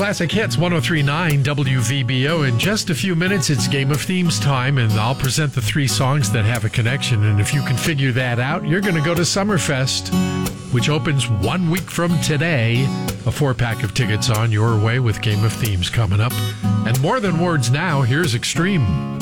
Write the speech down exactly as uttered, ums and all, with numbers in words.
Classic Hits one oh three point nine W V B O. In just a few minutes, it's Game of Themes time, and I'll present the three songs that have a connection. And if you can figure that out, you're going to go to Summerfest, which opens one week from today. A four-pack of tickets on your way with Game of Themes coming up. And more than words now, here's Extreme.